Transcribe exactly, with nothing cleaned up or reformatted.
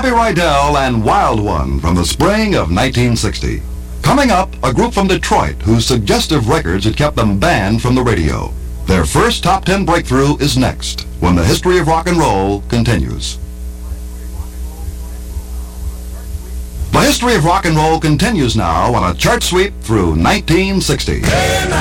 Bobby Rydell and Wild One from the spring of nineteen sixty. Coming up, a group from Detroit whose suggestive records had kept them banned from the radio. Their first top ten breakthrough is next, when the history of rock and roll continues. The history of rock and roll continues now on a chart sweep through nineteen sixty.